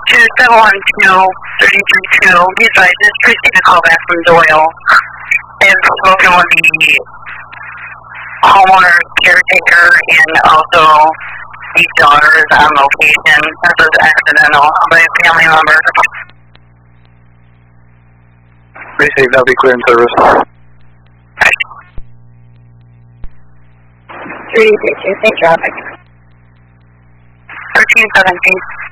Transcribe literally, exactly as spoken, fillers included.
two seven one two, three three two. He's right, just received a call back from Doyle. And spoken with the homeowner caretaker and also the daughter is on location. This was accidental by a family member. Received, that'll be clear in service. three three two, same traffic. thirteen seventeen.